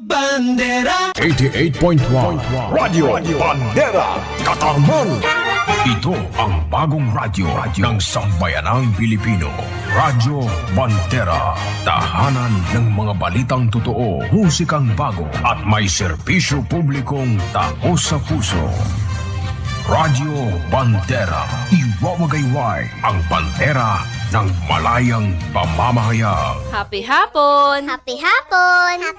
Bandera 88.1 Radio Bandera Katarman. Ito ang bagong radyo ng sambayanang Pilipino. Radyo Bandera. Tahanan ng mga balitang totoo, musikang bago at may serbisyo publikong taos sa puso. Radyo Bandera. Iwawagayway ang bandera ng malayang pamamahayag. Happy hapon! Happy hapon!